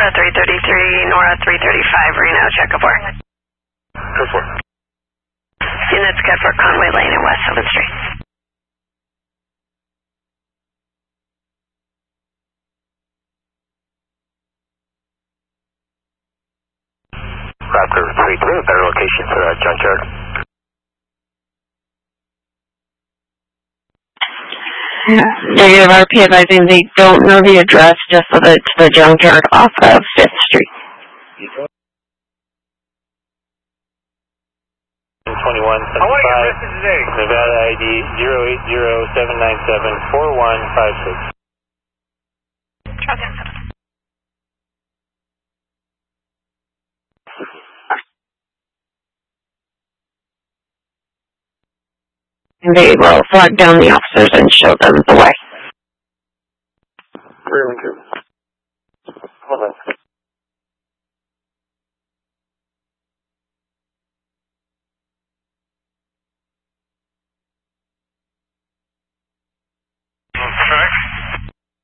Nora 333, Nora 335, Reno, check a 4. Go for it. Units good for Conway Lane and West 7th Street. Raptor 33, better location for that junkyard. Negative RP advising they don't know the address, just so that it's the junkyard off of 5th Street. 2175, Nevada ID 080-797-4156. And they will flag down the officers and show them the way. Really good. Hold on.